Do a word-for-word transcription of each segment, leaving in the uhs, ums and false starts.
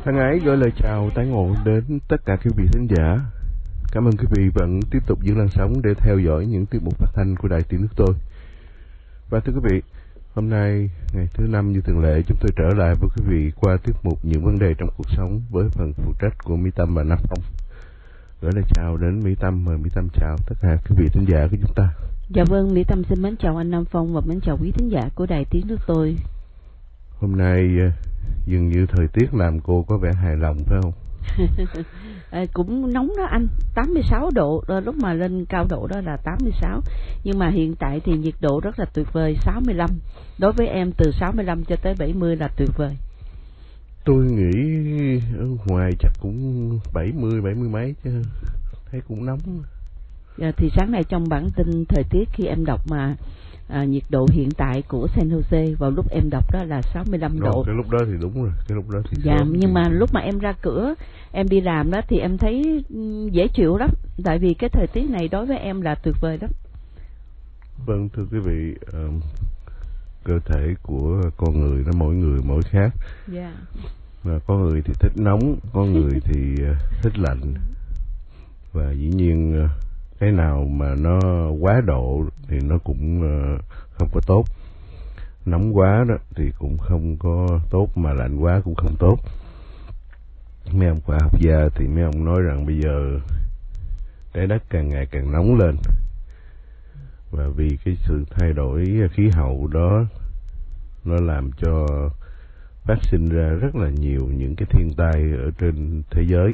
Thân ái gửi lời chào tái ngộ đến tất cả quý vị khán giả. Cảm ơn quý vị vẫn tiếp tục giữ làn sóng để theo dõi những tiết mục phát thanh của Đài Tiếng Nước Tôi. Và thưa quý vị, hôm nay ngày thứ năm như thường lệ, chúng tôi trở lại với quý vị qua tiết mục những vấn đề trong cuộc sống với phần phụ trách của Mỹ Tâm và Nam Phong. Gửi lời chào đến Mỹ Tâm, mời Mỹ Tâm chào tất cả quý vị khán giả của chúng ta. Dạ vâng, Mỹ Tâm xin mến chào anh Nam Phong và mến chào quý khán giả của Đài Tiếng Nước Tôi. Hôm nay dường như thời tiết làm cô có vẻ hài lòng phải không? à, cũng nóng đó anh, tám mươi sáu độ, lúc mà lên cao độ đó là tám mươi sáu. Nhưng mà hiện tại thì nhiệt độ rất là tuyệt vời, sáu mươi lăm. Đối với em từ sáu mươi lăm cho tới bảy mươi là tuyệt vời. Tôi nghĩ ở ngoài chắc cũng bảy mươi, bảy mươi mấy chứ, thấy cũng nóng. À, thì sáng nay trong bản tin thời tiết khi em đọc mà à, nhiệt độ hiện tại của San Jose vào lúc em đọc đó là sáu mươi lăm độ. Cái lúc đó thì đúng rồi, cái lúc đó thì dạ, sớm nhưng thì... mà lúc mà em ra cửa em đi làm đó thì em thấy dễ chịu lắm, tại vì cái thời tiết này đối với em là tuyệt vời lắm. Vâng, thưa quý vị, uh, cơ thể của con người nó mỗi người mỗi khác. Dạ. Và có người thì thích nóng, có người thì uh, thích lạnh. Và dĩ nhiên uh, cái nào mà nó quá độ thì nó cũng uh, không có tốt. Nóng quá đó thì cũng không có tốt, mà lạnh quá cũng không tốt. Mấy ông khoa học gia thì mấy ông nói rằng bây giờ trái đất càng ngày càng nóng lên. Và vì cái sự thay đổi khí hậu đó, nó làm cho phát sinh ra rất là nhiều những cái thiên tai ở trên thế giới.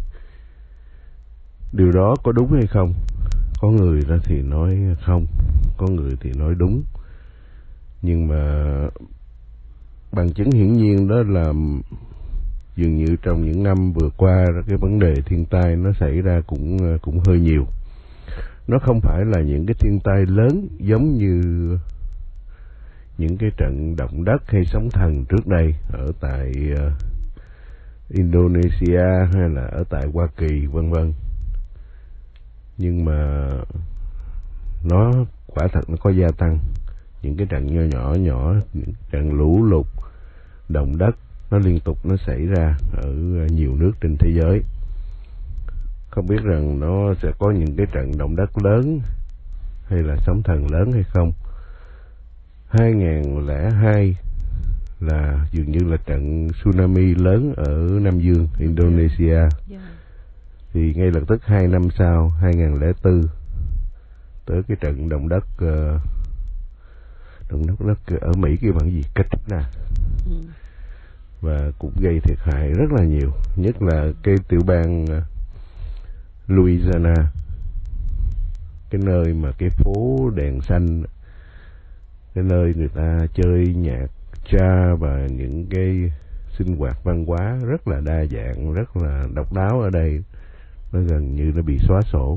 Điều đó có đúng hay không? Có người ra thì nói không, có người thì nói đúng. Nhưng mà bằng chứng hiển nhiên đó là dường như trong những năm vừa qua, cái vấn đề thiên tai nó xảy ra cũng cũng hơi nhiều. Nó không phải là những cái thiên tai lớn giống như những cái trận động đất hay sóng thần trước đây ở tại uh, Indonesia hay là ở tại Hoa Kỳ vân vân. Nhưng mà nó quả thật nó có gia tăng. Những cái trận nhỏ nhỏ nhỏ, những trận lũ lụt, động đất nó liên tục nó xảy ra ở nhiều nước trên thế giới. Không biết rằng nó sẽ có những cái trận động đất lớn hay là sóng thần lớn hay không. Hai không không hai là dường như là trận tsunami lớn ở Nam Dương, Indonesia. Thì ngay lập tức hai năm sau, hai không không bốn, tới cái trận động đất uh, động đất đất ở Mỹ kêu bằng gì, Katrina. Ừ. Và cũng gây thiệt hại rất là nhiều, nhất là cái tiểu bang uh, Louisiana, cái nơi mà cái phố đèn xanh, cái nơi người ta chơi nhạc cha và những cái sinh hoạt văn hóa rất là đa dạng, rất là độc đáo ở đây, nó gần như nó bị xóa sổ.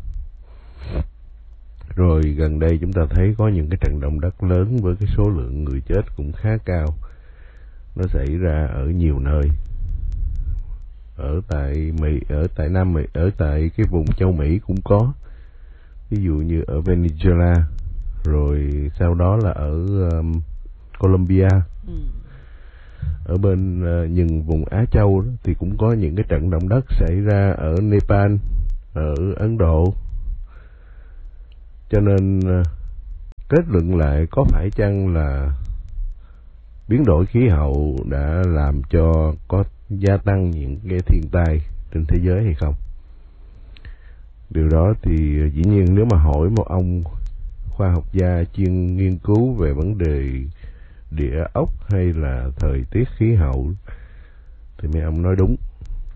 Rồi gần đây chúng ta thấy có những cái trận động đất lớn với cái số lượng người chết cũng khá cao. Nó xảy ra ở nhiều nơi. Ở tại Mỹ, ở tại Nam Mỹ, ở tại cái vùng châu Mỹ cũng có. Ví dụ như ở Venezuela, rồi sau đó là ở um, Colombia. Ừ. Ở bên uh, những vùng Á Châu đó, thì cũng có những cái trận động đất xảy ra ở Nepal, ở Ấn Độ. Cho nên uh, kết luận lại có phải chăng là biến đổi khí hậu đã làm cho có gia tăng những cái thiên tai trên thế giới hay không? Điều đó thì dĩ nhiên nếu mà hỏi một ông khoa học gia chuyên nghiên cứu về vấn đề địa ốc hay là thời tiết khí hậu thì mấy ông nói đúng.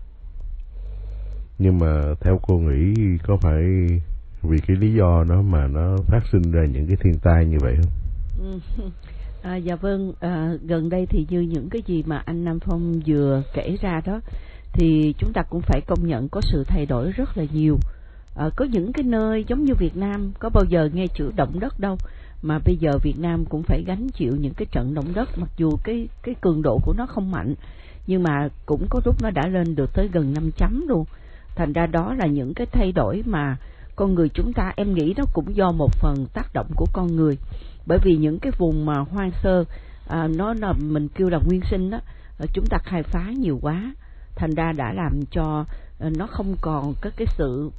Nhưng mà theo cô nghĩ có phải vì cái lý do đó mà nó phát sinh ra những cái thiên tai như vậy không? À, dạ vâng, à, gần đây thì như những cái gì mà anh Nam Phong vừa kể ra đó thì chúng ta cũng phải công nhận có sự thay đổi rất là nhiều. À, có những cái nơi giống như Việt Nam có bao giờ nghe chữ động đất đâu, mà bây giờ Việt Nam cũng phải gánh chịu những cái trận động đất, mặc dù cái cái cường độ của nó không mạnh, nhưng mà cũng có lúc nó đã lên được tới gần năm chấm luôn. Thành ra đó là những cái thay đổi mà con người chúng ta, em nghĩ nó cũng do một phần tác động của con người. Bởi vì những cái vùng mà hoang sơ, à, nó là mình kêu là nguyên sinh đó, chúng ta khai phá nhiều quá, thành ra đã làm cho nó không còn có cái sự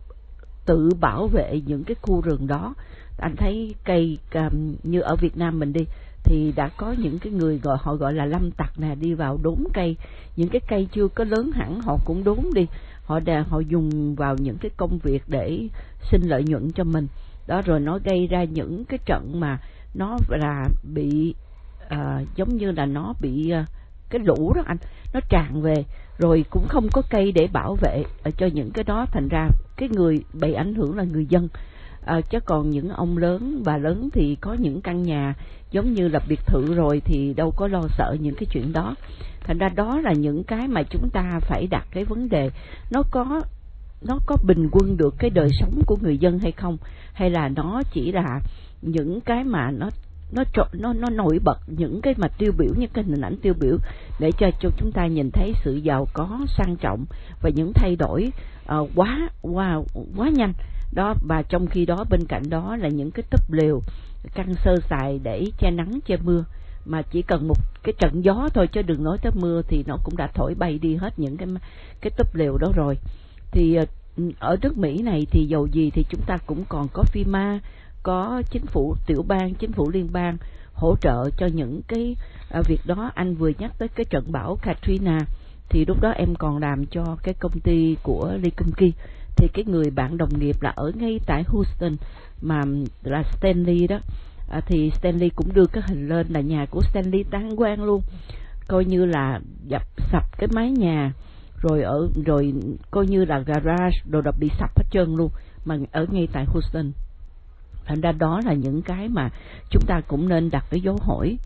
tự bảo vệ những cái khu rừng đó. Anh thấy cây um, như ở Việt Nam mình đi thì đã có những cái người gọi họ gọi là lâm tặc nè, đi vào đốn cây, những cái cây chưa có lớn hẳn họ cũng đốn đi, họ đã, họ dùng vào những cái công việc để xin lợi nhuận cho mình đó, rồi nó gây ra những cái trận mà nó là bị uh, giống như là nó bị uh, cái lũ đó anh, nó tràn về rồi cũng không có cây để bảo vệ cho những cái đó, thành ra cái người bị ảnh hưởng là người dân. À, chứ còn những ông lớn bà lớn thì có những căn nhà giống như là biệt thự rồi thì đâu có lo sợ những cái chuyện đó. Thành ra đó là những cái mà chúng ta phải đặt cái vấn đề, nó có nó có bình quân được cái đời sống của người dân hay không, hay là nó chỉ là những cái mà nó nó nó nó nổi bật, những cái mà tiêu biểu, những cái hình ảnh tiêu biểu để cho cho chúng ta nhìn thấy sự giàu có sang trọng và những thay đổi uh, quá quá quá nhanh đó. Và trong khi đó bên cạnh đó là những cái túp lều căn sơ sài để che nắng che mưa, mà chỉ cần một cái trận gió thôi chứ đừng nói tới mưa thì nó cũng đã thổi bay đi hết những cái cái túp lều đó rồi. Thì ở nước Mỹ này thì dầu gì thì chúng ta cũng còn có FEMA, có chính phủ tiểu bang, chính phủ liên bang hỗ trợ cho những cái uh, việc đó. Anh vừa nhắc tới cái trận bão Katrina thì lúc đó em còn làm cho cái công ty của Lee Kum-ki, thì cái người bạn đồng nghiệp là ở ngay tại Houston mà là Stanley đó, à, thì Stanley cũng đưa cái hình lên là nhà của Stanley tan quang luôn, coi như là dập sập cái mái nhà, rồi ở rồi coi như là garage đồ đập bị sập hết trơn luôn, mà ở ngay tại Houston. Thành ra đó là những cái mà chúng ta cũng nên đặt cái dấu hỏi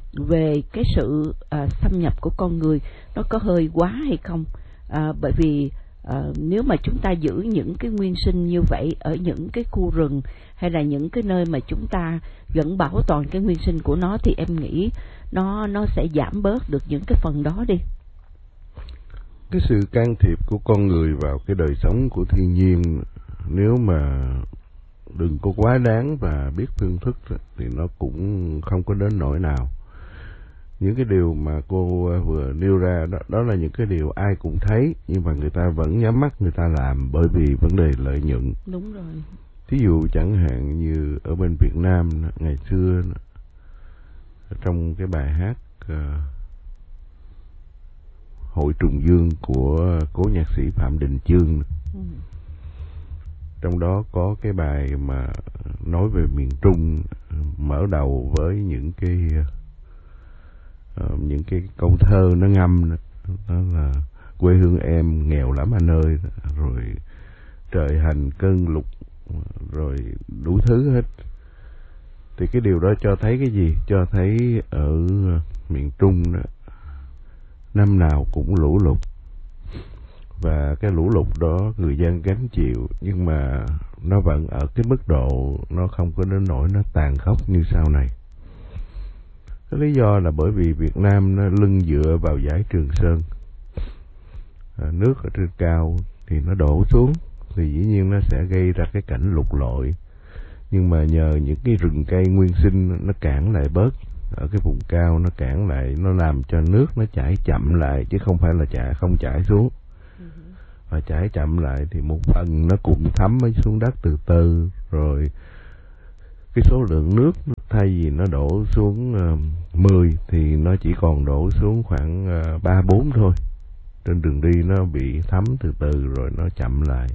về cái sự uh, xâm nhập của con người, nó có hơi quá hay không. Uh, bởi vì uh, nếu mà chúng ta giữ những cái nguyên sinh như vậy ở những cái khu rừng hay là những cái nơi mà chúng ta vẫn bảo toàn cái nguyên sinh của nó, thì em nghĩ nó nó sẽ giảm bớt được những cái phần đó đi. Cái sự can thiệp của con người vào cái đời sống của thiên nhiên, nếu mà đừng có quá đáng và biết phương thức thì nó cũng không có đến nỗi nào. Những cái điều mà cô vừa nêu ra đó, đó là những cái điều ai cũng thấy, nhưng mà người ta vẫn nhắm mắt người ta làm bởi vì vấn đề lợi nhuận. Đúng rồi. Thí dụ chẳng hạn như ở bên Việt Nam ngày xưa, trong cái bài hát uh, Hội Trùng Dương của cố nhạc sĩ Phạm Đình Chương, ừ. trong đó có cái bài mà nói về miền Trung, mở đầu với những cái uh, những cái câu thơ nó ngâm đó, đó là quê hương em nghèo lắm anh ơi, rồi trời hành cơn lục, rồi đủ thứ hết. Thì cái điều đó cho thấy cái gì? Cho thấy ở miền Trung đó, năm nào cũng lũ lụt, và cái lũ lụt đó người dân gánh chịu, nhưng mà nó vẫn ở cái mức độ nó không có đến nỗi nó tàn khốc như sau này. Cái lý do là bởi vì Việt Nam nó lưng dựa vào dải Trường Sơn, à, nước ở trên cao thì nó đổ xuống thì dĩ nhiên nó sẽ gây ra cái cảnh lụt lội, nhưng mà nhờ những cái rừng cây nguyên sinh nó cản lại bớt ở cái vùng cao, nó cản lại, nó làm cho nước nó chảy chậm lại, chứ không phải là chảy không chảy xuống. Và chảy chậm lại thì một phần nó cũng thấm xuống đất từ từ, rồi cái số lượng nước thay vì nó đổ xuống uh, mười thì nó chỉ còn đổ xuống khoảng uh, ba bốn thôi. Trên đường đi nó bị thấm từ từ rồi nó chậm lại.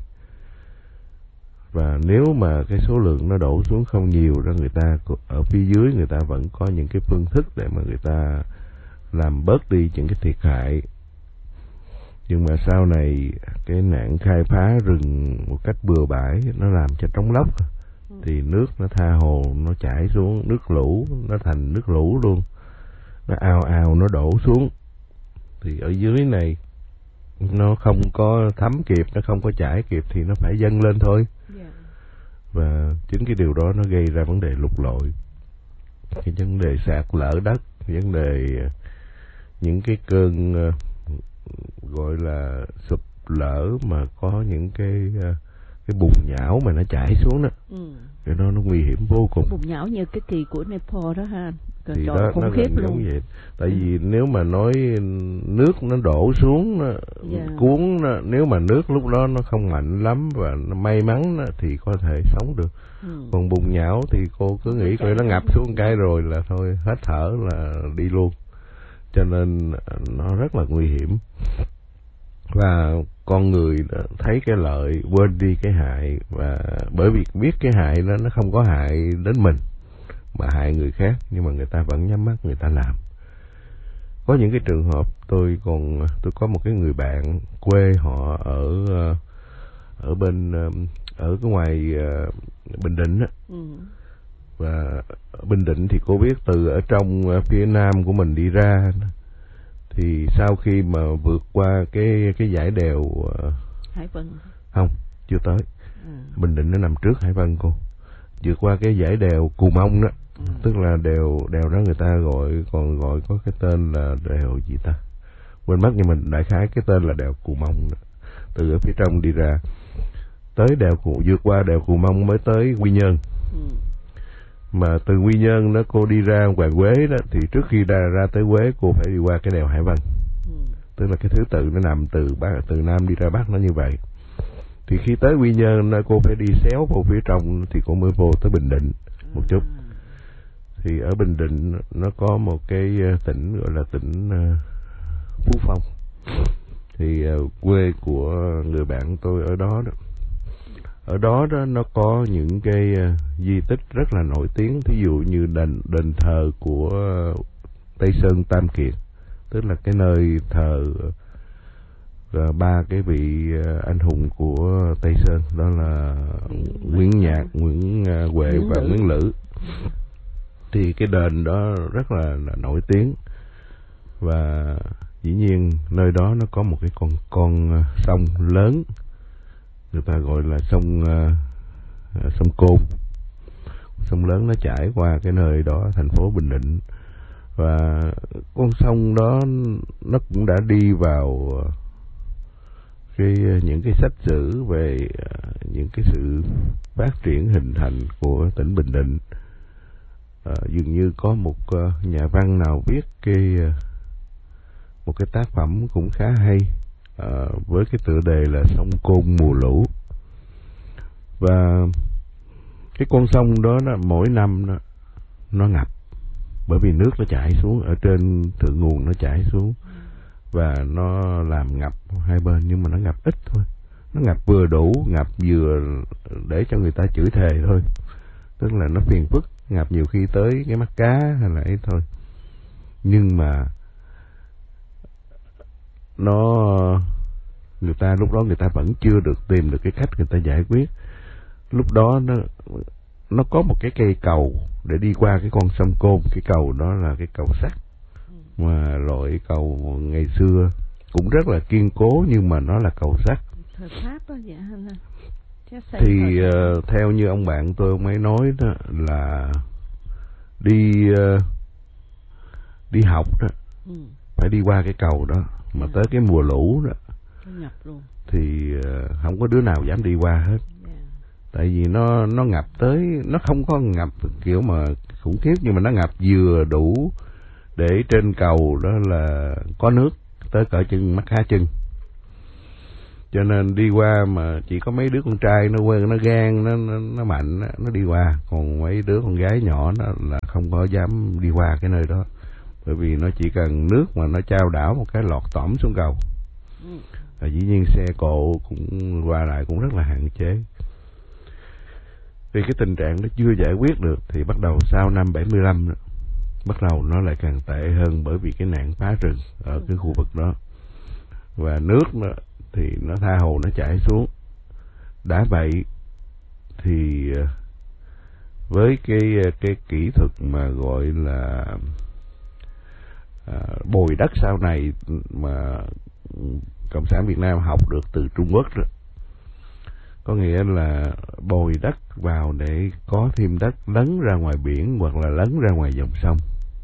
Và nếu mà cái số lượng nó đổ xuống không nhiều đó, người ta ở phía dưới người ta vẫn có những cái phương thức để mà người ta làm bớt đi những cái thiệt hại. Nhưng mà sau này cái nạn khai phá rừng một cách bừa bãi nó làm cho trống lốc, thì nước nó tha hồ nó chảy xuống, nước lũ nó thành nước lũ luôn, nó ào ào nó đổ xuống, thì ở dưới này nó không có thấm kịp, nó không có chảy kịp thì nó phải dâng lên thôi. Yeah. Và chính cái điều đó nó gây ra vấn đề lụt lội, cái vấn đề sạt lở đất, vấn đề những cái cơn uh, gọi là sụp lở mà có những cái uh, cái bùn nhão mà nó chảy xuống đó, ừ. Cái đó nó nguy hiểm vô cùng. Bùn nhão như cái kỳ của Nepal đó ha. Thì đó nó gần giống vậy. Tại vì nếu mà nói nước nó đổ xuống nó, yeah. cuốn nó, nếu mà nước lúc đó nó không mạnh lắm và nó may mắn nó, thì có thể sống được. Ừ. Còn bùn nhão thì cô cứ nghĩ coi nó ngập xuống cái rồi là thôi hết thở là đi luôn. Cho nên nó rất là nguy hiểm. Và con người thấy cái lợi quên đi cái hại, và bởi vì biết cái hại đó nó không có hại đến mình mà hại người khác, nhưng mà người ta vẫn nhắm mắt người ta làm. Có những cái trường hợp tôi còn tôi có một cái người bạn quê họ ở ở bên ở cái ngoài Bình Định á. Ừ. Và Bình Định thì cô biết từ ở trong phía nam của mình đi ra, thì sau khi mà vượt qua cái cái dải đèo Hải Vân không chưa tới. Ừ. Bình Định nó nằm trước Hải Vân cô. Vượt qua cái dải đèo Cù Mông đó. Ừ. Tức là đèo đèo đó người ta gọi còn gọi có cái tên là đèo gì ta quên mất, nhưng mình đại khái cái tên là đèo Cù Mông đó. Từ ở phía trong đi ra tới đèo Cù, vượt qua đèo Cù Mông mới tới Quy Nhơn. Ừ. Mà từ Quy Nhơn đó cô đi ra Hoàng Quế đó, thì trước khi ra ra tới Quế cô phải đi qua cái đèo Hải Vân. Ừ. Tức là cái thứ tự nó nằm từ bắc từ nam đi ra bắc nó như vậy. Thì khi tới Quy Nhơn cô phải đi xéo vào phía trong thì cô mới vô tới Bình Định một chút. Thì ở Bình Định nó có một cái tỉnh gọi là tỉnh Phú Phong. Thì quê của người bạn tôi ở đó đó. Ở đó đó nó có những cái di tích rất là nổi tiếng, thí dụ như đền đền thờ của Tây Sơn Tam Kiệt, tức là cái nơi thờ ba cái vị anh hùng của Tây Sơn, đó là Nguyễn Nhạc, Nguyễn Huệ và Nguyễn Lữ. Thì cái đền đó rất là, là nổi tiếng. Và dĩ nhiên nơi đó nó có một cái con con sông lớn, người ta gọi là sông uh, sông Côn. Sông lớn nó chảy qua cái nơi đó, thành phố Bình Định. Và con sông đó nó cũng đã đi vào cái những cái sách sử về uh, những cái sự phát triển hình thành của tỉnh Bình Định. Uh, dường như có một uh, nhà văn nào viết cái uh, một cái tác phẩm cũng khá hay, uh, với cái tựa đề là Sông Côn mùa lũ. Và cái con sông đó, đó mỗi năm nó, nó ngập, bởi vì nước nó chảy xuống ở trên thượng nguồn, nó chảy xuống và nó làm ngập hai bên, nhưng mà nó ngập ít thôi. Nó ngập vừa đủ, ngập vừa để cho người ta chửi thề thôi, tức là nó phiền phức, ngập nhiều khi tới cái mắt cá hay là ấy thôi. Nhưng mà nó người ta lúc đó người ta vẫn chưa được tìm được cái cách người ta giải quyết. Lúc đó nó nó có một cái cây cầu để đi qua cái con sông Côn. Cái cầu đó là cái cầu sắt, mà loại cầu ngày xưa cũng rất là kiên cố, nhưng mà nó là cầu sắt. Thời Pháp đó vậy hả? Thì uh, theo như ông bạn tôi ông ấy nói đó là đi uh, đi học đó, ừ. phải đi qua cái cầu đó, mà à. tới cái mùa lũ đó ngập luôn. Thì uh, không có đứa nào dám đi qua hết. Yeah. Tại vì nó nó ngập tới, nó không có ngập kiểu mà khủng khiếp, nhưng mà nó ngập vừa đủ để trên cầu đó là có nước tới cỡ chân mắt há chân. Cho nên đi qua mà chỉ có mấy đứa con trai nó quen, nó gan, nó nó, nó mạnh, nó đi qua. Còn mấy đứa con gái nhỏ nó là không có dám đi qua cái nơi đó, bởi vì nó chỉ cần nước mà nó chao đảo một cái lọt tõm xuống cầu. Và dĩ nhiên xe cộ cũng qua lại cũng rất là hạn chế. Vì cái tình trạng nó chưa giải quyết được thì bắt đầu sau năm bảy mươi lăm đó, bắt đầu nó lại càng tệ hơn, bởi vì cái nạn phá rừng ở cái khu vực đó. Và nước nó thì nó tha hồ nó chảy xuống. Đã vậy thì với cái cái kỹ thuật mà gọi là à, bồi đất sau này mà Cộng sản Việt Nam học được từ Trung Quốc đó, có nghĩa là bồi đất vào để có thêm đất lấn ra ngoài biển hoặc là lấn ra ngoài dòng sông.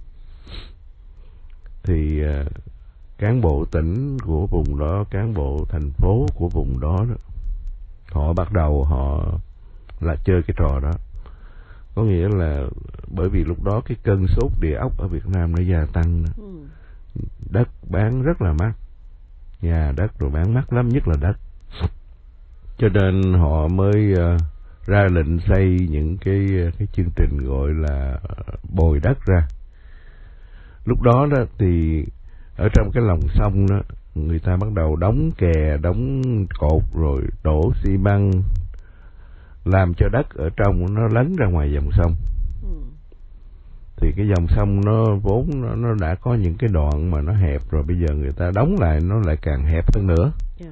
Thì à, cán bộ tỉnh của vùng đó, cán bộ thành phố của vùng đó, đó họ bắt đầu họ là chơi cái trò đó. Có nghĩa là bởi vì lúc đó cái cơn sốt địa ốc ở Việt Nam nó gia tăng. Ừ. Đất bán rất là mắc, nhà đất rồi bán mắc lắm, nhất là đất. Cho nên họ mới uh, ra lệnh xây những cái cái chương trình gọi là bồi đất ra. Lúc đó đó thì ở trong cái lòng sông đó, người ta bắt đầu đóng kè, đóng cột rồi đổ xi măng, làm cho đất ở trong nó lấn ra ngoài dòng sông. Ừ. Thì cái dòng sông nó vốn nó, nó đã có những cái đoạn mà nó hẹp rồi, bây giờ người ta đóng lại nó lại càng hẹp hơn nữa. Yeah.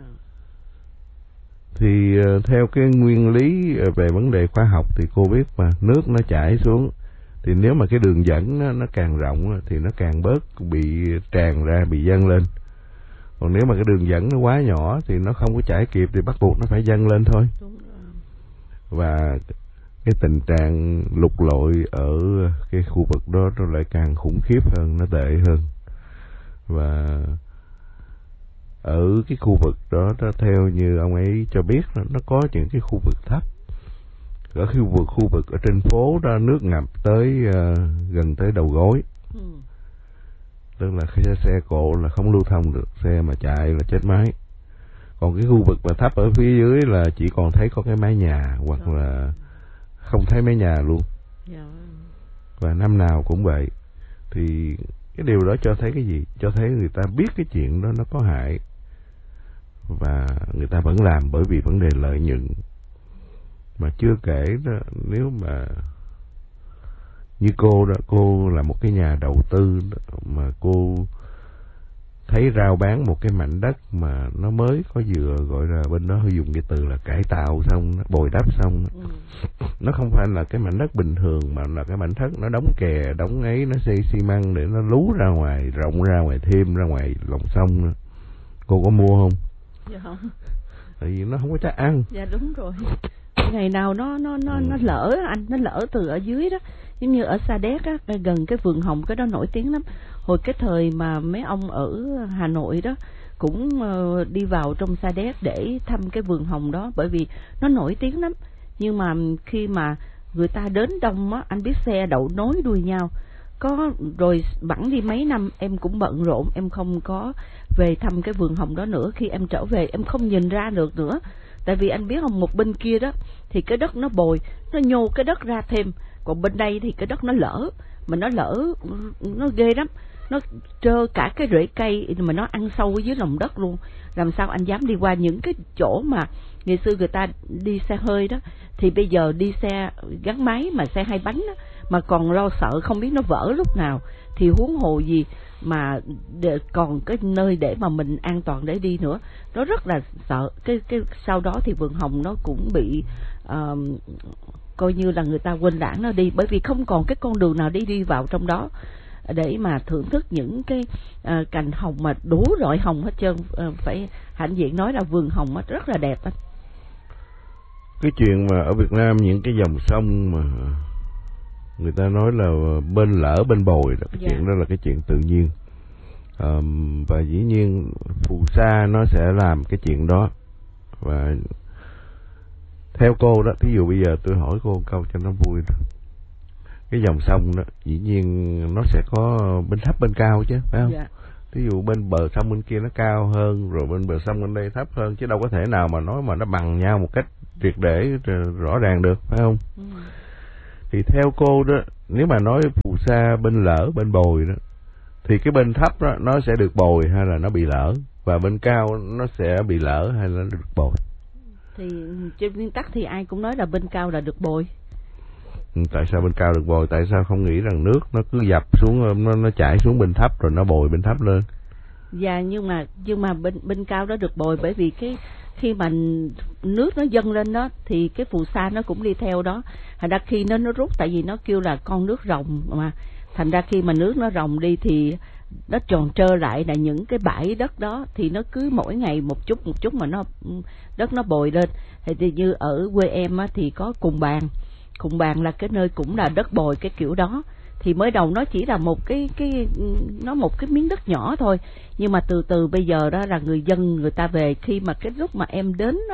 Thì uh, theo cái nguyên lý về vấn đề khoa học thì cô biết mà, nước nó chảy xuống thì nếu mà cái đường dẫn nó, nó càng rộng thì nó càng bớt bị tràn ra, bị dâng lên. Còn nếu mà cái đường dẫn nó quá nhỏ thì nó không có chảy kịp thì bắt buộc nó phải dâng lên thôi. Đúng rồi. Và cái tình trạng lụt lội ở cái khu vực đó nó lại càng khủng khiếp hơn, nó tệ hơn. Và ở cái khu vực đó, đó theo như ông ấy cho biết, nó có những cái khu vực thấp. Ở khu vực khu vực ở trên phố đó nước ngập tới uh, gần tới đầu gối. Ừ. Tức là khi xe cộ là không lưu thông được, xe mà chạy là chết máy. Còn cái khu vực mà thấp ở phía dưới là chỉ còn thấy có cái mái nhà, hoặc Đúng. là không thấy mái nhà luôn. Yeah. Và năm nào cũng vậy. Thì cái điều đó cho thấy cái gì? Cho thấy người ta biết cái chuyện đó nó có hại, và người ta vẫn làm bởi vì vấn đề lợi nhuận. Mà chưa kể đó, nếu mà như cô đó, cô là một cái nhà đầu tư đó, mà cô thấy rao bán một cái mảnh đất mà nó mới có vừa, gọi là bên đó họ dùng cái từ là cải tạo xong, bồi đắp xong. Ừ. Nó không phải là cái mảnh đất bình thường, mà là cái mảnh đất nó đóng kè, đóng ấy, nó xây xi măng để nó lú ra ngoài, rộng ra ngoài thêm, ra ngoài lòng sông nữa. Cô có mua không? Dạ không. Tại vì nó không có chắc ăn. Dạ đúng rồi. Ngày nào nó nó nó ừ. nó lỡ anh, nó lỡ từ ở dưới đó, giống như ở Sa Đéc á, gần cái vườn hồng, cái đó nổi tiếng lắm. Hồi cái thời mà mấy ông ở Hà Nội đó cũng uh, đi vào trong Sa Đéc để thăm cái vườn hồng đó, bởi vì nó nổi tiếng lắm. Nhưng mà khi mà người ta đến đông á, anh biết xe đậu nối đuôi nhau. Có rồi bẵng đi mấy năm em cũng bận rộn, em không có về thăm cái vườn hồng đó nữa. Khi em trở về em không nhìn ra được nữa. Tại vì anh biết không, một bên kia đó thì cái đất nó bồi, nó nhô cái đất ra thêm. Còn bên đây thì cái đất nó lỡ, mà nó lỡ, nó ghê lắm. Nó trơ cả cái rễ cây mà nó ăn sâu dưới lòng đất luôn. Làm sao anh dám đi qua những cái chỗ mà ngày xưa người ta đi xe hơi đó, thì bây giờ đi xe gắn máy mà xe hai bánh đó, mà còn lo sợ không biết nó vỡ lúc nào, thì huống hồ gì mà để, còn cái nơi để mà mình an toàn để đi nữa. Nó rất là sợ. Cái cái sau đó thì vườn hồng nó cũng bị uh, coi như là người ta quên lãng nó đi, bởi vì không còn cái con đường nào đi đi vào trong đó để mà thưởng thức những cái uh, cành hồng mà đủ loại hồng hết trơn. Uh, phải hãnh diện nói là vườn hồng rất là đẹp anh. Cái chuyện mà ở Việt Nam những cái dòng sông mà người ta nói là bên lỡ bên bồi đó, cái yeah. chuyện đó là cái chuyện tự nhiên. Um, và dĩ nhiên phù sa nó sẽ làm cái chuyện đó. Và theo cô đó, thí dụ bây giờ tôi hỏi cô câu cho nó vui đó. Cái dòng sông đó dĩ nhiên nó sẽ có bên thấp bên cao chứ, phải không? Yeah. Thí dụ bên bờ sông bên kia nó cao hơn, rồi bên bờ sông bên đây thấp hơn, chứ đâu có thể nào mà nói mà nó bằng nhau một cách triệt để rõ ràng được, phải không? Mm. Thì theo cô đó, nếu mà nói phù sa bên lỡ bên bồi đó, thì cái bên thấp đó nó sẽ được bồi hay là nó bị lỡ, và bên cao nó sẽ bị lỡ hay là nó được bồi? Thì trên nguyên tắc thì ai cũng nói là bên cao là được bồi. Tại sao bên cao được bồi? Tại sao không nghĩ rằng nước nó cứ dập xuống, nó nó chảy xuống bên thấp rồi nó bồi bên thấp lên? Dạ, nhưng mà nhưng mà bên bên cao đó được bồi, bởi vì cái khi mà nước nó dâng lên đó thì cái phù sa nó cũng đi theo đó. Thành ra khi nó nó rút, tại vì nó kêu là con nước ròng mà, thành ra khi mà nước nó ròng đi thì nó tròn trơ lại là những cái bãi đất đó, thì nó cứ mỗi ngày một chút một chút mà nó đất nó bồi lên. Thì, thì như ở quê em á, thì có Cùng Bàn. Cùng Bàn là cái nơi cũng là đất bồi cái kiểu đó. Thì mới đầu nó chỉ là một cái cái nó một cái miếng đất nhỏ thôi, nhưng mà từ từ bây giờ đó là người dân người ta về, khi mà cái lúc mà em đến đó,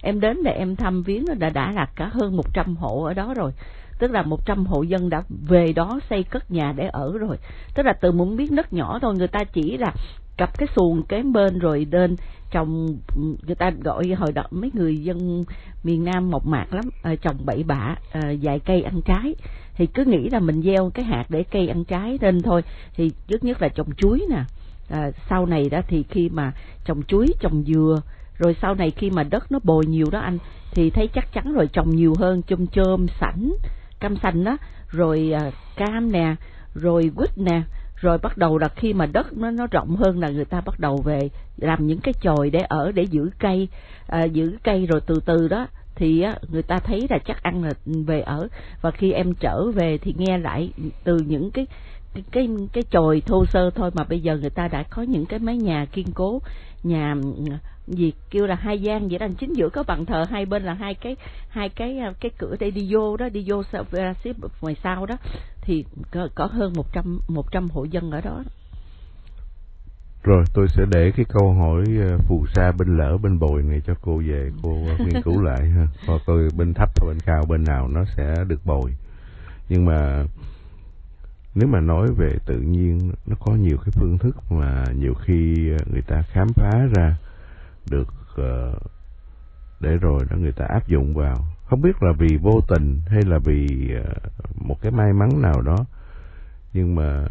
em đến để em thăm viếng đã đã là cả hơn một trăm hộ ở đó rồi, tức là một trăm hộ dân đã về đó xây cất nhà để ở rồi. Tức là từ một miếng đất nhỏ thôi, người ta chỉ là cặp cái xuồng kế bên rồi lên trồng, người ta gọi hồi đó mấy người dân miền Nam mộc mạc lắm, à, trồng bậy bạ, à, vài cây ăn trái, thì cứ nghĩ là mình gieo cái hạt để cây ăn trái lên thôi. Thì trước nhất là trồng chuối nè, à, sau này đó thì khi mà trồng chuối, trồng dừa, rồi sau này khi mà đất nó bồi nhiều đó anh, thì thấy chắc chắn rồi trồng nhiều hơn chôm chôm, sảnh, cam sành đó, rồi à, cam nè, rồi quýt nè. Rồi bắt đầu là khi mà đất nó nó rộng hơn là người ta bắt đầu về làm những cái chòi để ở, để giữ cây, à, giữ cây rồi từ từ đó thì á, người ta thấy là chắc ăn là về ở. Và khi em trở về thì nghe lại từ những cái cái cái, cái chòi thô sơ thôi mà bây giờ người ta đã có những cái mái nhà kiên cố, nhà gì kêu là hai gian vậy đó, chính giữa có bàn thờ, hai bên là hai cái hai cái cái cửa để đi vô đó, đi vô ra xếp ngoài sau đó, thì có, có hơn một trăm một trăm hộ dân ở đó. Rồi tôi sẽ để cái câu hỏi phù sa bên lỡ bên bồi này cho cô về cô nghiên cứu lại ha, coi coi bên thấp hay bên cao bên nào nó sẽ được bồi. Nhưng mà nếu mà nói về tự nhiên, nó có nhiều cái phương thức mà nhiều khi người ta khám phá ra được, uh, để rồi đó người ta áp dụng vào, không biết là vì vô tình hay là vì uh, một cái may mắn nào đó. Nhưng mà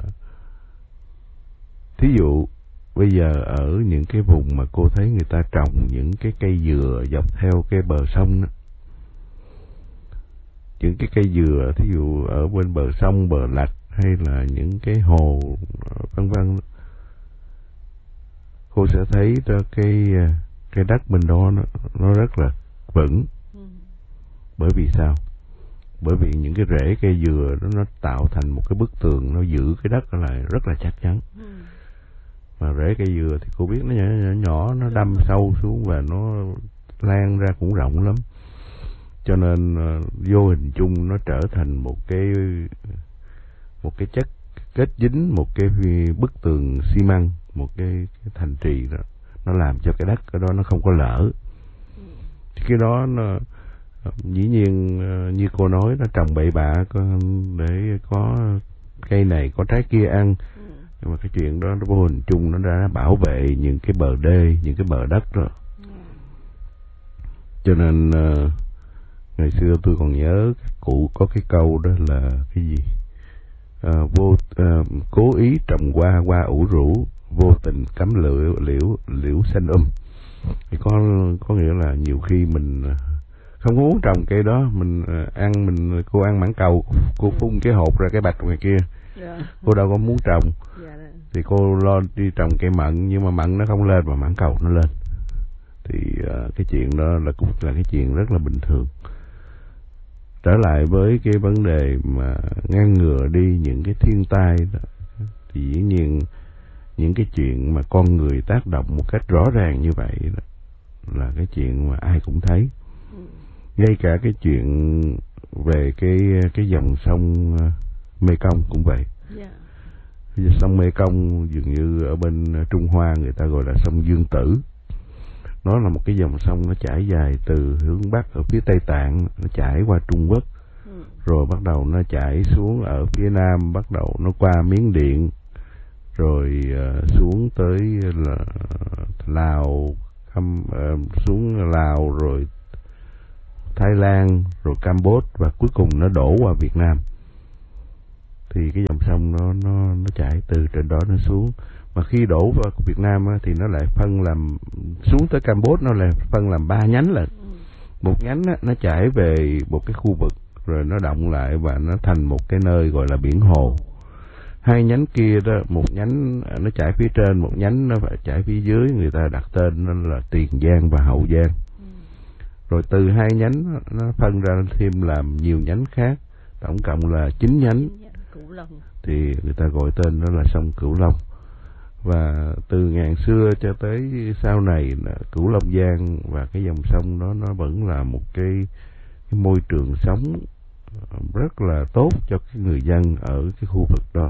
thí dụ bây giờ ở những cái vùng mà cô thấy người ta trồng những cái cây dừa dọc theo cái bờ sông đó, những cái cây dừa thí dụ ở bên bờ sông, bờ lạch hay là những cái hồ vân vân, cô sẽ thấy cho cái cái đất bên đó nó nó rất là vững. Ừ. Bởi vì sao? Bởi vì những cái rễ cây dừa đó nó tạo thành một cái bức tường, nó giữ cái đất lại rất là chắc chắn. Ừ. Mà rễ cây dừa thì cô biết nó nhỏ nhỏ, nhỏ nó đâm sâu xuống và nó lan ra cũng rộng lắm. Cho nên uh, vô hình chung nó trở thành một cái một cái chất kết dính, một cái bức tường xi măng, một cái, cái thành trì đó, nó làm cho cái đất ở đó nó không có lở. Thì cái đó nó dĩ nhiên như cô nói, nó trồng bậy bạ để có cây này có trái kia ăn. Nhưng mà cái chuyện đó nó vô hình chung nó đã bảo vệ những cái bờ đê, những cái bờ đất rồi. Cho nên uh, ngày xưa tôi còn nhớ cụ có cái câu đó là cái gì? Uh, vô uh, cố ý trồng hoa, hoa ủ rũ, vô tình cắm liễu liễu liễu xanh um. Thì có có nghĩa là nhiều khi mình không muốn trồng cây đó, mình uh, ăn mình cô ăn mãng cầu, cô phun cái hột ra cái bạch ngoài kia. Yeah. Cô đâu có muốn trồng. Yeah. Thì cô lo đi trồng cây mận, nhưng mà mận nó không lên mà mãng cầu nó lên. Thì uh, cái chuyện đó là cũng là cái chuyện rất là bình thường. Trở lại với cái vấn đề mà ngăn ngừa đi những cái thiên tai đó, thì dĩ nhiên những cái chuyện mà con người tác động một cách rõ ràng như vậy đó, là cái chuyện mà ai cũng thấy. Ngay cả cái chuyện về cái cái dòng sông Mekong cũng vậy. Yeah. Sông Mekong dường như ở bên Trung Hoa người ta gọi là sông Dương Tử. Nó là một cái dòng sông nó chảy dài từ hướng Bắc ở phía Tây Tạng, nó chảy qua Trung Quốc, ừ. rồi bắt đầu nó chảy xuống ở phía Nam, bắt đầu nó qua Miến Điện, rồi uh, xuống tới là Lào, um, uh, xuống Lào, rồi Thái Lan, rồi Campuchia, và cuối cùng nó đổ qua Việt Nam. Thì cái dòng sông nó nó nó chảy từ trên đó nó xuống. Mà khi đổ vào Việt Nam á, thì nó lại phân làm xuống tới Campuchia, nó lại phân làm ba nhánh lần. Một nhánh á, nó chảy về một cái khu vực rồi nó động lại và nó thành một cái nơi gọi là biển hồ. Hai nhánh kia đó, một nhánh nó chảy phía trên, một nhánh nó phải chảy phía dưới, người ta đặt tên nó là Tiền Giang và Hậu Giang. Rồi từ hai nhánh nó phân ra thêm làm nhiều nhánh khác, tổng cộng là chín nhánh. Thì người ta gọi tên nó là sông Cửu Long. Và từ ngàn xưa cho tới sau này, Cửu Long Giang và cái dòng sông đó nó vẫn là một cái, cái môi trường sống rất là tốt cho cái người dân ở cái khu vực đó.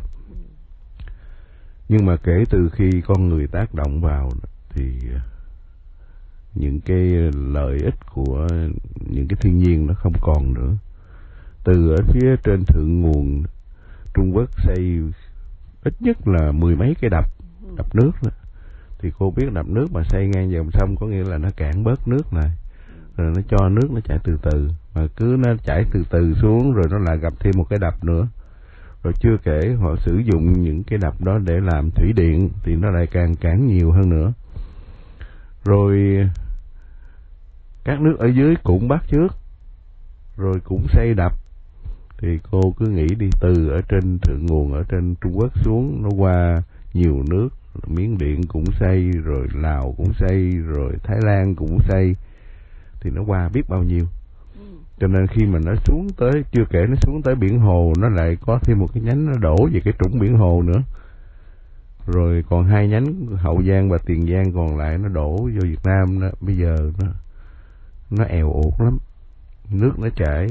Nhưng mà kể từ khi con người tác động vào thì những cái lợi ích của những cái thiên nhiên nó không còn nữa. Từ ở phía trên thượng nguồn Trung Quốc xây ít nhất là mười mấy cái đập, đập nước đó. Thì cô biết đập nước mà xây ngang dòng sông có nghĩa là nó cản bớt nước lại, rồi nó cho nước nó chảy từ từ, mà cứ nó chảy từ từ xuống rồi nó lại gặp thêm một cái đập nữa. Rồi chưa kể họ sử dụng những cái đập đó để làm thủy điện thì nó lại càng cản nhiều hơn nữa. Rồi các nước ở dưới cũng bắt chước, rồi cũng xây đập. Thì cô cứ nghĩ đi, từ ở trên thượng nguồn ở trên Trung Quốc xuống nó qua nhiều nước, Miến Điện cũng xây, rồi Lào cũng xây, rồi Thái Lan cũng xây, thì nó qua biết bao nhiêu. Cho nên khi mà nó xuống tới, chưa kể nó xuống tới biển Hồ, nó lại có thêm một cái nhánh nó đổ về cái trũng biển Hồ nữa. Rồi còn hai nhánh Hậu Giang và Tiền Giang còn lại nó đổ vô Việt Nam đó. Bây giờ nó nó èo uột lắm, nước nó chảy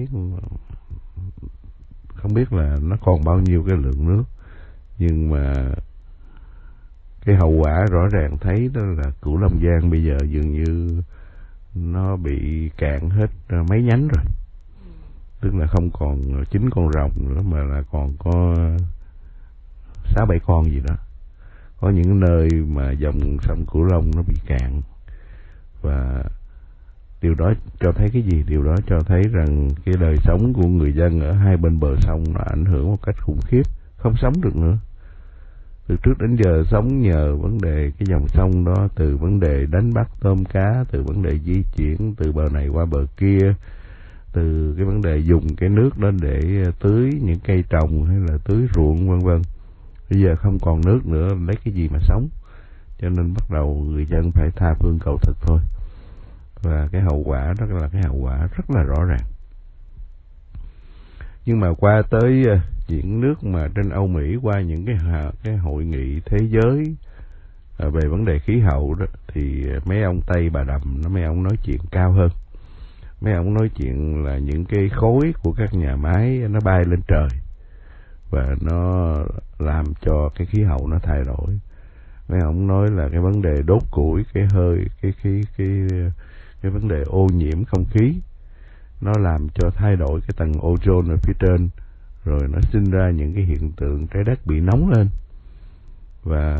không biết là nó còn bao nhiêu cái lượng nước. Nhưng mà cái hậu quả rõ ràng thấy đó là Cửu Long Giang bây giờ dường như nó bị cạn hết mấy nhánh rồi. Tức là không còn chín con rồng nữa mà là còn có sáu bảy con gì đó. Có những nơi mà dòng sông Cửu Long nó bị cạn. Và điều đó cho thấy cái gì? Điều đó cho thấy rằng cái đời sống của người dân ở hai bên bờ sông nó ảnh hưởng một cách khủng khiếp, không sống được nữa. Từ trước đến giờ sống nhờ vấn đề cái dòng sông đó, từ vấn đề đánh bắt tôm cá, từ vấn đề di chuyển từ bờ này qua bờ kia, từ cái vấn đề dùng cái nước đó để tưới những cây trồng hay là tưới ruộng vân vân. Bây giờ không còn nước nữa, lấy cái gì mà sống? Cho nên bắt đầu người dân phải tha phương cầu thực thôi. Và cái hậu quả đó là cái hậu quả rất là rõ ràng. Nhưng mà qua tới những nước mà trên Âu Mỹ, qua những cái cái hội nghị thế giới về vấn đề khí hậu đó, thì mấy ông Tây bà Đầm nó mấy ông nói chuyện cao hơn. Mấy ông nói chuyện là những cái khối của các nhà máy nó bay lên trời và nó làm cho cái khí hậu nó thay đổi. Mấy ông nói là cái vấn đề đốt củi, cái hơi, cái khí, cái, cái cái vấn đề ô nhiễm không khí nó làm cho thay đổi cái tầng ozone ở phía trên, rồi nó sinh ra những cái hiện tượng trái đất bị nóng lên. Và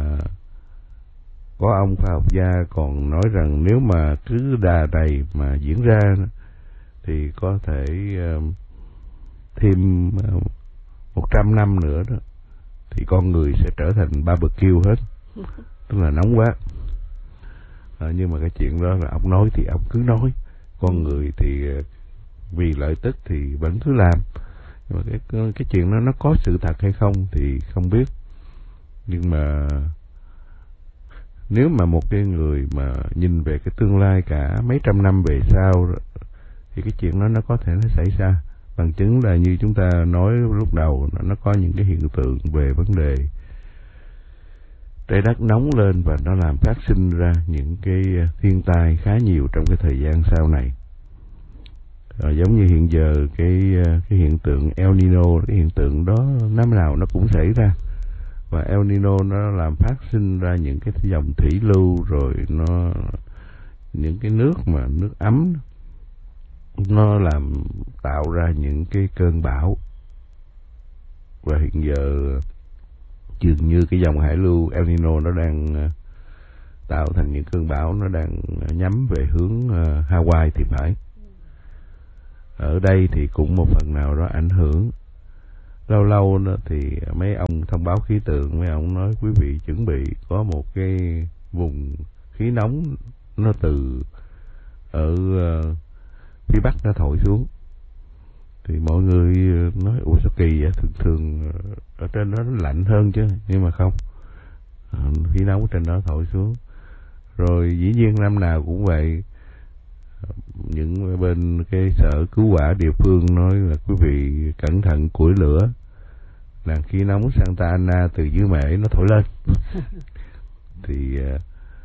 có ông khoa học gia còn nói rằng nếu mà cứ đà này mà diễn ra thì có thể uh, thêm uh, một trăm năm nữa đó thì con người sẽ trở thành barbecue hết, tức là nóng quá. À, nhưng mà cái chuyện đó là ông nói thì ông cứ nói, con người thì vì lợi tức thì vẫn cứ làm. Nhưng mà cái cái chuyện đó nó có sự thật hay không thì không biết. Nhưng mà nếu mà một cái người mà nhìn về cái tương lai cả mấy trăm năm về sau thì cái chuyện đó nó có thể nó xảy ra. Bằng chứng là như chúng ta nói lúc đầu, nó có những cái hiện tượng về vấn đề trái đất nóng lên và nó làm phát sinh ra những cái thiên tai khá nhiều trong cái thời gian sau này. À, giống như hiện giờ cái cái hiện tượng El Nino, cái hiện tượng đó năm nào nó cũng xảy ra. Và El Nino nó làm phát sinh ra những cái dòng thủy lưu, rồi nó những cái nước mà nước ấm nó làm tạo ra những cái cơn bão. Và hiện giờ dường như cái dòng hải lưu El Nino nó đang tạo thành những cơn bão, nó đang nhắm về hướng Hawaii thì phải. Ở đây thì cũng một phần nào đó ảnh hưởng. Lâu lâu đó thì mấy ông thông báo khí tượng, mấy ông nói quý vị chuẩn bị có một cái vùng khí nóng nó từ ở uh, phía Bắc nó thổi xuống. Thì mọi người nói ủa sao kỳ vậy, thường thường ở trên đó nó lạnh hơn chứ. Nhưng mà không, khí nóng trên đó thổi xuống. Rồi dĩ nhiên năm nào cũng vậy. Những bên cái sở cứu hỏa địa phương nói là quý vị cẩn thận củi lửa, là khí nóng Santa Ana từ dưới Mễ nó thổi lên. Thì uh,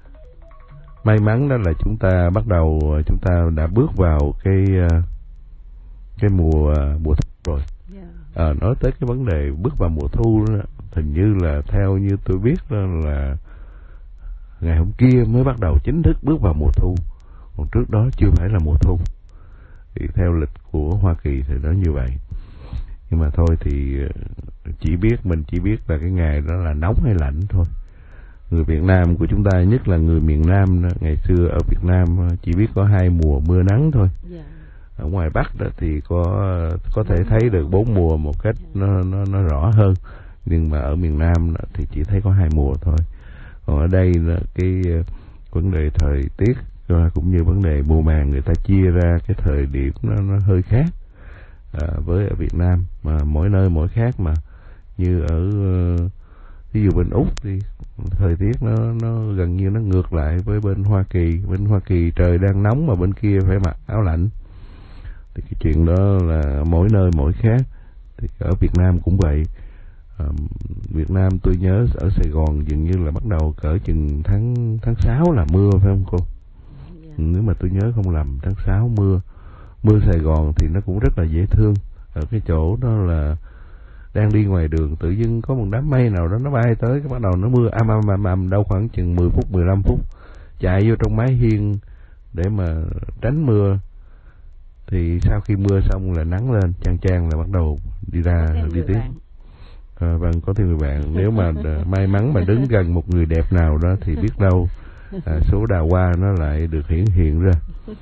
may mắn đó là chúng ta bắt đầu, chúng ta đã bước vào cái uh, cái mùa mùa thu rồi. À, nói tới cái vấn đề bước vào mùa thu đó, hình như là theo như tôi biết đó là ngày hôm kia mới bắt đầu chính thức bước vào mùa thu. còn trước đó chưa phải là mùa thu. Thì theo lịch của Hoa Kỳ thì nó như vậy. Nhưng mà thôi thì chỉ biết mình chỉ biết là cái ngày đó là nóng hay lạnh thôi. Người Việt Nam của chúng ta, nhất là người miền Nam đó, ngày xưa ở Việt Nam chỉ biết có hai mùa mưa nắng thôi. Yeah. Ở ngoài Bắc đó thì có có thể thấy được bốn mùa một cách nó nó nó rõ hơn. Nhưng mà ở miền Nam đó, thì chỉ thấy có hai mùa thôi. Còn ở đây là cái vấn đề thời tiết cũng như vấn đề mùa màng, người ta chia ra cái thời điểm nó nó hơi khác à, với ở Việt Nam, mà mỗi nơi mỗi khác. Mà như ở ví dụ bên Úc thì thời tiết nó nó gần như nó ngược lại với bên Hoa Kỳ. Bên Hoa Kỳ trời đang nóng mà bên kia phải mặc áo lạnh. Thì cái chuyện đó là mỗi nơi mỗi khác. Thì ở Việt Nam cũng vậy. À, Việt Nam tôi nhớ ở Sài Gòn dường như là bắt đầu cỡ chừng tháng tháng sáu là mưa, phải không cô? Yeah. Nếu mà tôi nhớ không lầm, tháng sáu mưa. Mưa Sài Gòn thì nó cũng rất là dễ thương. Ở cái chỗ đó là đang đi ngoài đường tự dưng có một đám mây nào đó nó bay tới, cái bắt đầu nó mưa am am am am đâu khoảng chừng mười phút mười lăm phút, chạy vô trong mái hiên để mà tránh mưa. Thì sau khi mưa xong là nắng lên chang chang là bắt đầu đi ra đi tiếp. À, vâng, có thêm người bạn. Nếu mà may mắn mà đứng gần một người đẹp nào đó thì biết đâu à, số đào hoa nó lại được hiển hiện ra.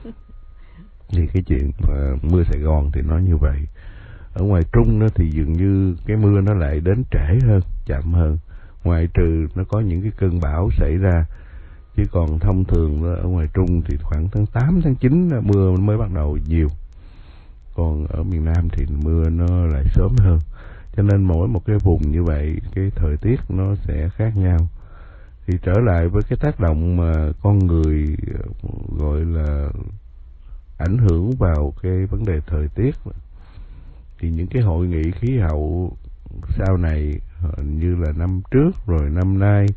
Thì cái chuyện à, mưa Sài Gòn thì nó như vậy. Ở ngoài Trung đó thì dường như cái mưa nó lại đến trễ hơn, chậm hơn. Ngoại trừ nó có những cái cơn bão xảy ra, chứ còn thông thường đó, ở ngoài Trung thì khoảng tháng tám, tháng chín mưa mới bắt đầu nhiều. Còn ở miền Nam thì mưa nó lại sớm hơn. Cho nên mỗi một cái vùng như vậy, cái thời tiết nó sẽ khác nhau. Thì trở lại với cái tác động mà con người gọi là ảnh hưởng vào cái vấn đề thời tiết, thì những cái hội nghị khí hậu sau này như là năm trước rồi năm nay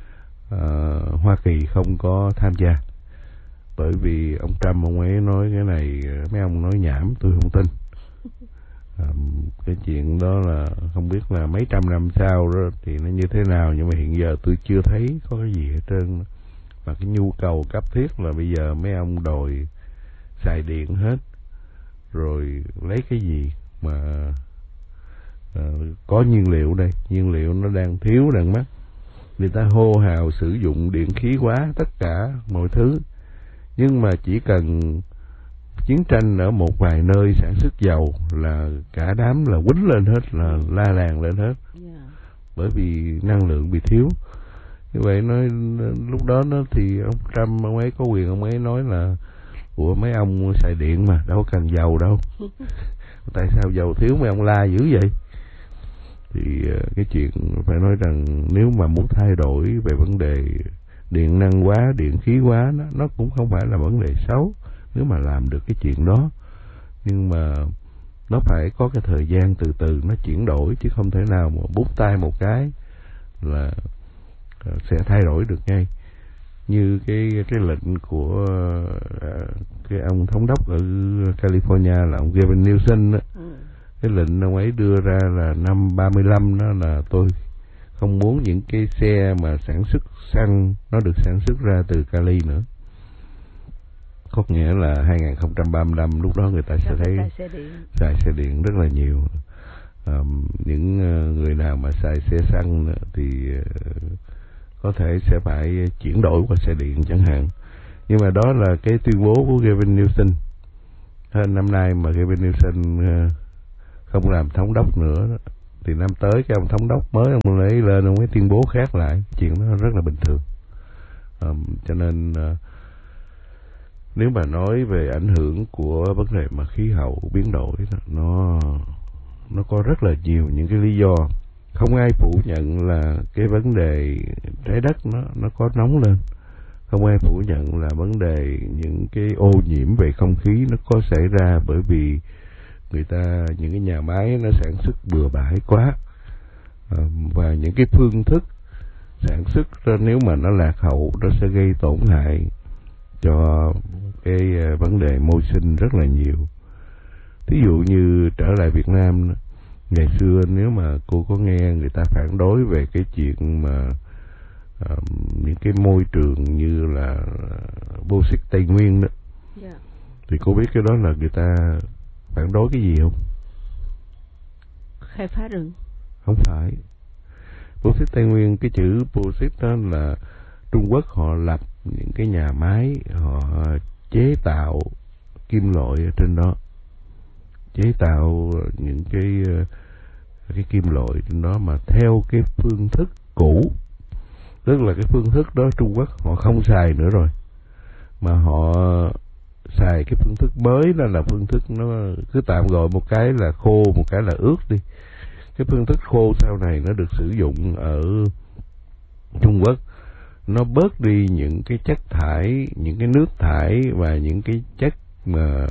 uh, Hoa Kỳ không có tham gia, bởi vì ông Trump ông ấy nói cái này, mấy ông nói nhảm tôi không tin. Uh, cái chuyện đó là không biết là mấy trăm năm sau đó thì nó như thế nào, nhưng mà hiện giờ tôi chưa thấy có cái gì hết trơn. Và cái nhu cầu cấp thiết là bây giờ mấy ông đòi xài điện hết, rồi lấy cái gì mà uh, có nhiên liệu đây, nhiên liệu nó đang thiếu đang mắc. Người ta hô hào sử dụng điện khí hóa tất cả mọi thứ, nhưng mà chỉ cần chiến tranh ở một vài nơi sản xuất dầu là cả đám là quýnh lên hết, là la làng lên hết. Yeah. Bởi vì năng lượng bị thiếu. Như vậy nói lúc đó nó thì ông Trump ông ấy có quyền, ông ấy nói là của mấy ông xài điện mà đâu cần dầu đâu. Tại sao dầu thiếu mấy ông la dữ vậy? Thì cái chuyện phải nói rằng nếu mà muốn thay đổi về vấn đề điện năng hóa, điện khí hóa, nó, nó cũng không phải là vấn đề xấu nếu mà làm được cái chuyện đó. Nhưng mà nó phải có cái thời gian từ từ nó chuyển đổi, chứ không thể nào mà bút tay một cái là sẽ thay đổi được ngay. Như cái cái lệnh của uh, cái ông thống đốc ở California là ông Gavin Newsom đó. Ừ. Cái lệnh ông ấy đưa ra là năm ba mươi lăm đó là tôi không muốn những cái xe mà sản xuất xăng nó được sản xuất ra từ Cali nữa. Có nghĩa là hai không ba lăm lúc đó người ta sẽ thấy xài xe điện rất là nhiều. Um, những uh, người nào mà xài xe xăng thì uh, có thể sẽ phải chuyển đổi qua xe điện chẳng hạn. Nhưng mà đó là cái tuyên bố của Gavin Newsom. Hơn năm nay mà Gavin Newsom uh, không làm thống đốc nữa đó, thì năm tới cái ông thống đốc mới ông lấy lên ông ấy tuyên bố khác lại. Chuyện đó rất là bình thường. Um, cho nên uh, nếu mà nói về ảnh hưởng của vấn đề mà khí hậu biến đổi, nó nó có rất là nhiều những cái lý do. Không ai phủ nhận là cái vấn đề trái đất nó nó có nóng lên. Không ai phủ nhận là vấn đề những cái ô nhiễm về không khí nó có xảy ra, bởi vì người ta những cái nhà máy nó sản xuất bừa bãi quá, à, và những cái phương thức sản xuất nếu mà nó lạc hậu nó sẽ gây tổn hại cho cái vấn đề môi sinh rất là nhiều. Thí dụ như trở lại Việt Nam, ngày xưa nếu mà cô có nghe người ta phản đối về cái chuyện mà uh, những cái môi trường như là bauxit Tây Nguyên đó, Thì cô biết cái đó là người ta phản đối cái gì không? Khai phá rừng. Không phải. Bauxit Tây Nguyên, cái chữ bauxit đó là Trung Quốc họ lập những cái nhà máy, họ chế tạo kim loại ở trên đó, chế tạo những cái cái kim loại trên đó mà theo cái phương thức cũ, tức là cái phương thức đó Trung Quốc họ không xài nữa rồi, mà họ xài cái phương thức mới, đó là phương thức nó cứ tạm gọi một cái là khô, một cái là ướt đi. Cái phương thức khô sau này nó được sử dụng ở Trung Quốc, nó bớt đi những cái chất thải, những cái nước thải và những cái chất mà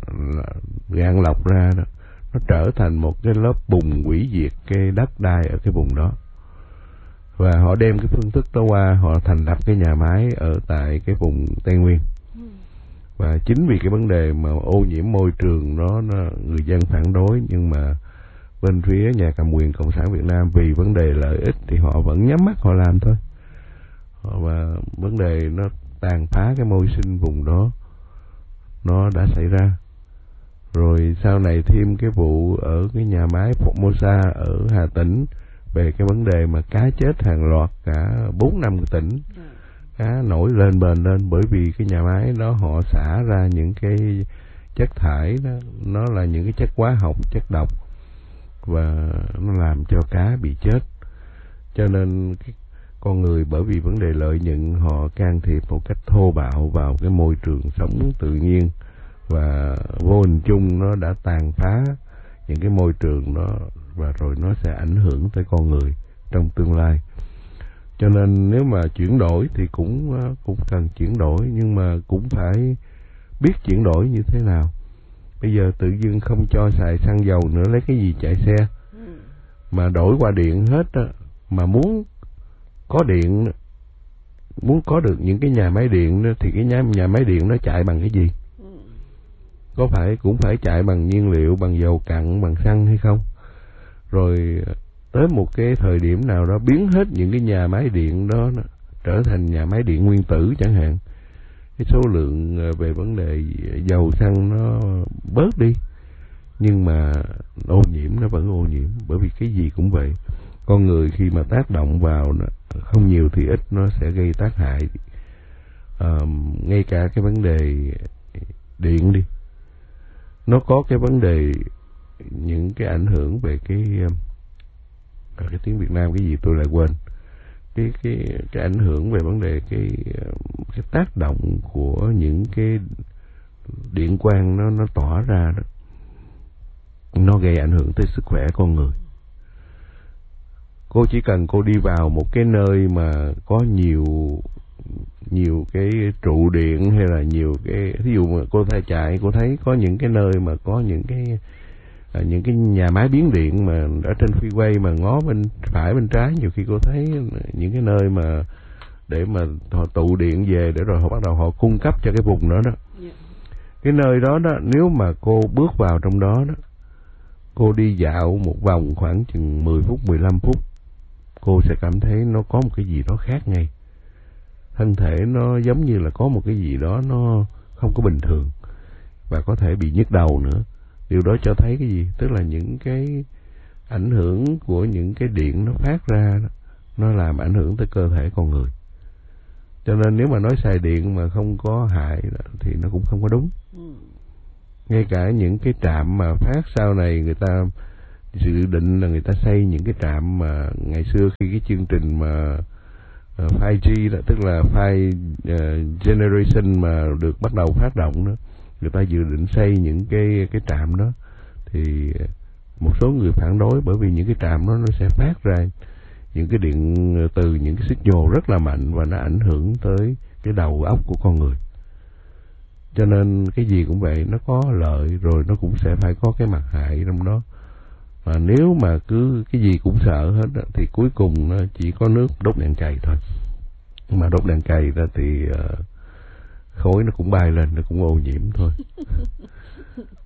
gạn lọc ra đó, nó trở thành một cái lớp bùn hủy diệt cái đất đai ở cái vùng đó. Và họ đem cái phương thức đó qua, họ thành lập cái nhà máy ở tại cái vùng Tây Nguyên. Và chính vì cái vấn đề mà ô nhiễm môi trường đó, nó người dân phản đối, nhưng mà bên phía nhà cầm quyền Cộng sản Việt Nam vì vấn đề lợi ích thì họ vẫn nhắm mắt họ làm thôi. Và vấn đề nó tàn phá cái môi sinh vùng đó nó đã xảy ra. Rồi sau này thêm cái vụ ở cái nhà máy Formosa ở Hà Tĩnh về cái vấn đề mà cá chết hàng loạt cả bốn năm cái tỉnh, cá nổi lên bền lên, bởi vì cái nhà máy đó họ xả ra những cái chất thải đó, nó là những cái chất hóa học, chất độc, và nó làm cho cá bị chết. Cho nên cái con người bởi vì vấn đề lợi nhuận họ can thiệp một cách thô bạo vào cái môi trường sống tự nhiên, và vô hình chung nó đã tàn phá những cái môi trường đó, và rồi nó sẽ ảnh hưởng tới con người trong tương lai. Cho nên nếu mà chuyển đổi thì cũng cũng cần chuyển đổi, nhưng mà cũng phải biết chuyển đổi như thế nào. Bây giờ tự dưng không cho xài xăng dầu nữa, lấy cái gì chạy xe mà đổi qua điện hết á, mà muốn có điện, muốn có được những cái nhà máy điện đó, thì cái nhà, nhà máy điện nó chạy bằng cái gì? Có phải cũng phải chạy bằng nhiên liệu, bằng dầu cặn, bằng xăng hay không? Rồi tới một cái thời điểm nào đó biến hết những cái nhà máy điện đó nó trở thành nhà máy điện nguyên tử chẳng hạn, cái số lượng về vấn đề dầu xăng nó bớt đi, nhưng mà ô nhiễm nó vẫn ô nhiễm. Bởi vì cái gì cũng vậy, con người khi mà tác động vào không nhiều thì ít, nó sẽ gây tác hại. À, ngay cả cái vấn đề điện đi, nó có cái vấn đề, những cái ảnh hưởng về cái cái tiếng Việt Nam cái gì tôi lại quên, cái cái cái ảnh hưởng về vấn đề cái cái tác động của những cái điện quang nó nó tỏa ra đó, nó gây ảnh hưởng tới sức khỏe con người. Cô chỉ cần cô đi vào một cái nơi mà có nhiều nhiều cái trụ điện, hay là nhiều cái, ví dụ mà cô thấy chạy, cô thấy có những cái nơi mà có những cái à, những cái nhà máy biến điện mà ở trên freeway mà ngó bên phải bên trái, nhiều khi cô thấy những cái nơi mà để mà họ tụ điện về để rồi họ bắt đầu họ cung cấp cho cái vùng đó đó. Yeah. Cái nơi đó đó, nếu mà cô bước vào trong đó đó, cô đi dạo một vòng khoảng chừng mười phút, mười lăm phút, cô sẽ cảm thấy nó có một cái gì đó khác ngay. Thân thể nó giống như là có một cái gì đó nó không có bình thường, và có thể bị nhức đầu nữa. Điều đó cho thấy cái gì? Tức là những cái ảnh hưởng của những cái điện nó phát ra đó, nó làm ảnh hưởng tới cơ thể con người. Cho nên nếu mà nói xài điện mà không có hại đó, thì nó cũng không có đúng. Ngay cả những cái trạm mà phát sau này, người ta dự định là người ta xây những cái trạm mà ngày xưa khi cái chương trình mà uh, five G đó, tức là five uh, generation mà được bắt đầu phát động đó, người ta dự định xây những cái cái trạm đó, thì một số người phản đối, bởi vì những cái trạm đó nó sẽ phát ra những cái điện từ những cái signal rất là mạnh, và nó ảnh hưởng tới cái đầu óc của con người. Cho nên cái gì cũng vậy, nó có lợi rồi nó cũng sẽ phải có cái mặt hại trong đó. Mà nếu mà cứ cái gì cũng sợ hết đó, thì cuối cùng nó chỉ có nước đốt đèn cày thôi. Mà đốt đèn cày ra thì uh, khói nó cũng bay lên, nó cũng ô nhiễm thôi.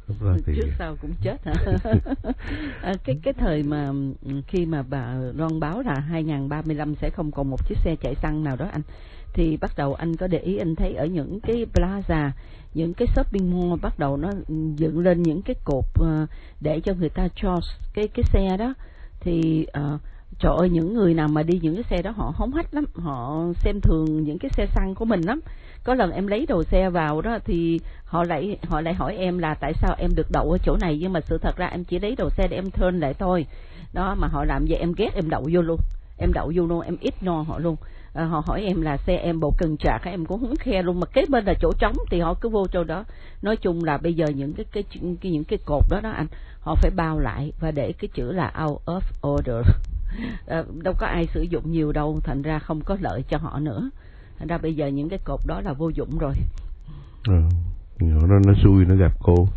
Lúc đó thì... trước sau cũng chết hả? à, cái cái thời mà khi mà bà loan báo là hai nghìn ba mươi lăm sẽ không còn một chiếc xe chạy xăng nào đó anh, thì bắt đầu anh có để ý, anh thấy ở những cái plaza, những cái shopping mall bắt đầu nó dựng lên những cái cột uh, để cho người ta cho cái cái xe đó. Thì uh, trời ơi, những người nào mà đi những cái xe đó họ hống hách lắm, họ xem thường những cái xe xăng của mình lắm. Có lần em lấy đồ xe vào đó thì họ lại họ lại hỏi em là tại sao em được đậu ở chỗ này, nhưng mà sự thật ra em chỉ lấy đồ xe để em turn lại thôi. Đó, mà họ làm vậy em ghét, em đậu vô luôn. Em đậu vô luôn, em ignore họ luôn. À, họ hỏi em là xe em bộ cần trạc, em cũng hứng khe luôn, mà kế bên là chỗ trống thì họ cứ vô chỗ đó. Nói chung là bây giờ những cái cái, cái những cái cột đó đó anh, họ phải bao lại và để cái chữ là out of order. À, đâu có ai sử dụng nhiều đâu, thành ra không có lợi cho họ nữa. Thành ra bây giờ những cái cột đó là vô dụng rồi. Ừ, nó nó xui nó gặp cô.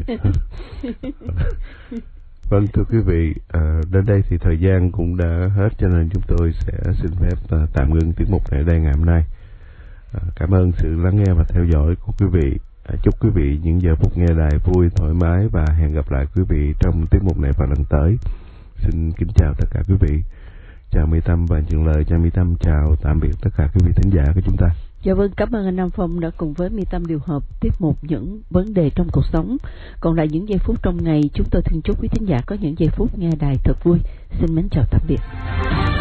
Vâng, thưa quý vị, à, đến đây thì thời gian cũng đã hết, cho nên chúng tôi sẽ xin phép à, tạm ngưng tiết mục này đây ngày hôm nay. À, cảm ơn sự lắng nghe và theo dõi của quý vị. À, chúc quý vị những giờ phút nghe đài vui, thoải mái và hẹn gặp lại quý vị trong tiết mục này vào lần tới. Xin kính chào tất cả quý vị. Chào Mỹ Tâm và Trường Lời. Chào Mỹ Tâm, chào tạm biệt tất cả quý vị thính giả của chúng ta. Dạ vâng, cảm ơn anh Nam Phong đã cùng với Mỹ Tâm điều hợp tiết mục những vấn đề trong cuộc sống. Còn lại những giây phút trong ngày, chúng tôi xin chúc quý thính giả có những giây phút nghe đài thật vui. Xin mến chào tạm biệt.